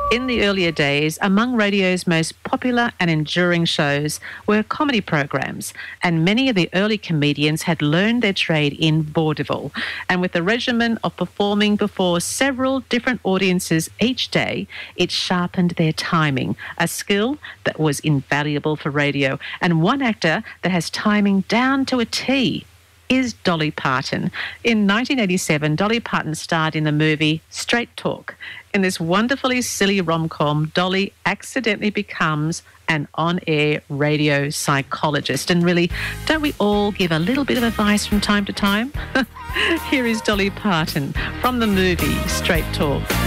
In the earlier days, among radio's most popular and enduring shows were comedy programs, and many of the early comedians had learned their trade in vaudeville. And with the regimen of performing before several different audiences each day, it sharpened their timing, a skill that was invaluable for radio. And one actor that has timing down to a T is Dolly Parton. In 1987, Dolly Parton starred in the movie Straight Talk. In this wonderfully silly rom-com, Dolly accidentally becomes an on-air radio psychologist. And really, don't we all give a little bit of advice from time to time? Here is Dolly Parton from the movie Straight Talk.